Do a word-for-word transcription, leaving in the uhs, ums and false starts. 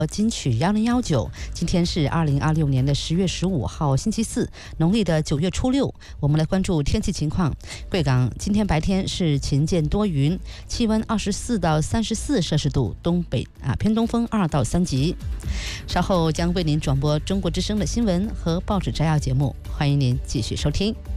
金曲幺零幺九，今天是二零二六年的十月十五号，星期四，农历的九月初六。我们来关注天气情况。贵港今天白天是晴间多云，气温二十四到三十四摄氏度，东北啊偏东风二到三级。稍后将为您转播中国之声的新闻和报纸摘要节目，欢迎您继续收听。